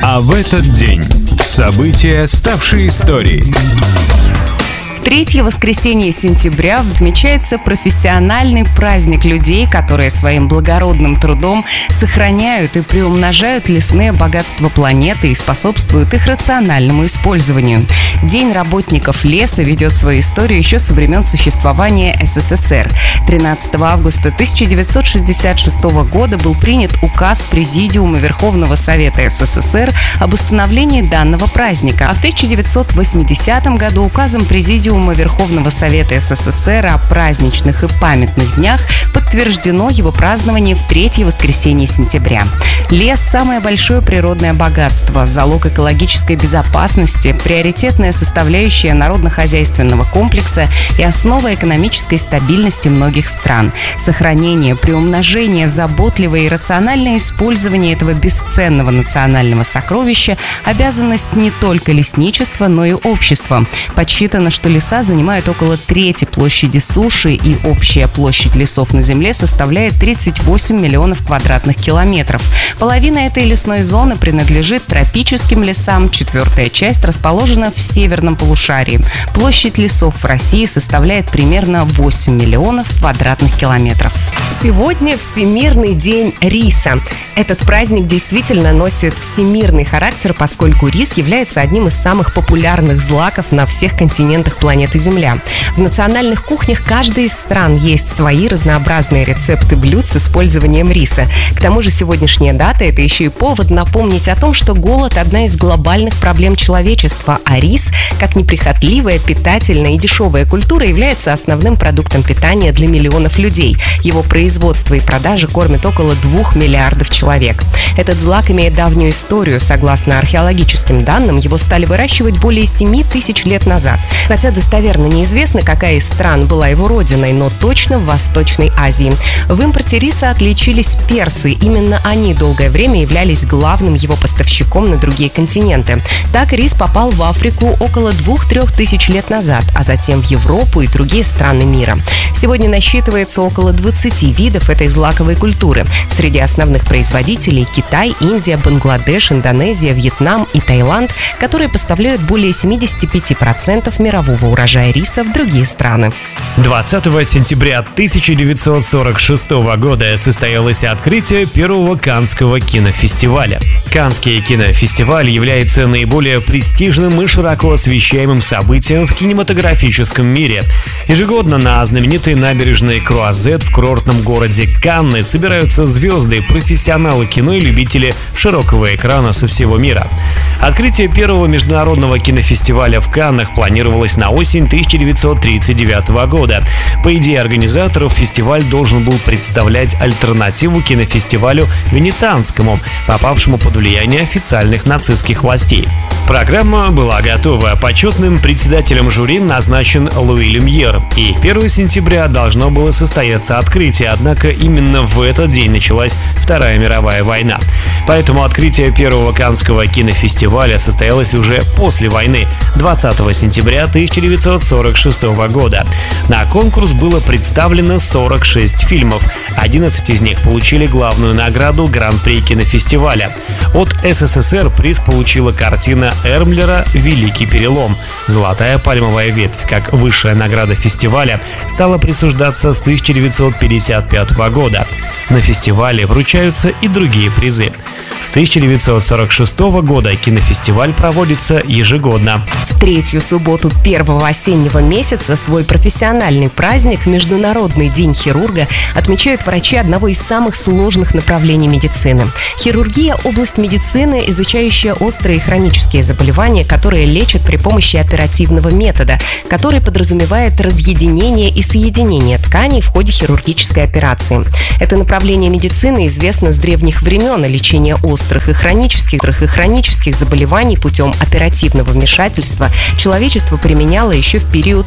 А в этот день события, ставшие историей. Третье воскресенье сентября отмечается профессиональный праздник людей, которые своим благородным трудом сохраняют и приумножают лесные богатства планеты и способствуют их рациональному использованию. День работников леса ведет свою историю еще со времен существования СССР. 13 августа 1966 года был принят указ Президиума Верховного Совета СССР об установлении данного праздника, а в 1980 году указом Президиума Верховного Совета СССР о праздничных и памятных днях подтверждено его празднование в третье воскресенье сентября. Лес – самое большое природное богатство, залог экологической безопасности, приоритетная составляющая народно-хозяйственного комплекса и основа экономической стабильности многих стран. Сохранение, приумножение, заботливое и рациональное использование этого бесценного национального сокровища – обязанность не только лесничества, но и общества. Подсчитано, что леса занимают около трети площади суши, и общая площадь лесов на Земле составляет 38 миллионов квадратных километров. Половина этой лесной зоны принадлежит тропическим лесам, четвертая часть расположена в северном полушарии. Площадь лесов в России составляет примерно 8 миллионов квадратных километров. Сегодня Всемирный день риса. Этот праздник действительно носит всемирный характер, поскольку рис является одним из самых популярных злаков на всех континентах планеты Земля. В национальных кухнях каждой из стран есть свои разнообразные рецепты блюд с использованием риса. К тому же сегодняшняя дата – это еще и повод напомнить о том, что голод – одна из глобальных проблем человечества, а рис, как неприхотливая, питательная и дешевая культура, является основным продуктом питания для миллионов людей. Его производство и продажа кормят около 2 миллиардов человек. Этот злак имеет давнюю историю. Согласно археологическим данным, его стали выращивать более 7 тысяч лет назад. Хотя достоверно неизвестно, какая из стран была его родиной, но точно в Восточной Азии. В импорте риса отличились персы. Именно они долгое время являлись главным его поставщиком на другие континенты. Так рис попал в Африку около 2-3 тысяч лет назад, а затем в Европу и другие страны мира. Сегодня насчитывается около 20 видов этой злаковой культуры. Среди основных производителей – Китай, Индия, Бангладеш, Индонезия, Вьетнам и Таиланд, которые поставляют более 75% мирового урожая риса в другие страны. 20 сентября 1946 года состоялось открытие первого Каннского кинофестиваля. Каннский кинофестиваль является наиболее престижным и широко освещаемым событием в кинематографическом мире. Ежегодно на знаменитой набережной Круазет в курортном городе Канны собираются звезды, профессионалы кино и любители широкого экрана со всего мира. Открытие первого международного кинофестиваля в Каннах планировалось на осень 1939 года. По идее организаторов, фестиваль должен был представлять альтернативу кинофестивалю венецианскому, попавшему под влияние официальных нацистских властей. Программа была готова. Почетным председателем жюри назначен Луи Люмьер, и 1 сентября должно было состояться открытие, однако именно в этот день началась Вторая мировая война. Поэтому открытие первого Каннского кинофестиваля состоялось уже после войны, 20 сентября 1946 года. На конкурс было представлено 46 фильмов. 11 из них получили главную награду Гран-при кинофестиваля. От СССР приз получила картина Эрмлера «Великий перелом». Золотая пальмовая ветвь, как высшая награда фестиваля, стала присуждаться с 1955 года. На фестивале вручаются и другие призы. С 1946 года кинофестиваль проводится ежегодно. В третью субботу первого осеннего месяца свой профессиональный праздник Международный день хирурга отмечают врачи одного из самых сложных направлений медицины. Хирургия – область медицины, изучающая острые и хронические заболевания, которые лечат при помощи оперативного метода, который подразумевает разъединение и соединение тканей в ходе хирургической операции. Это направление медицины известно с древних времен, и лечение острых и хронических заболеваний путем оперативного вмешательства человечество применяло еще в период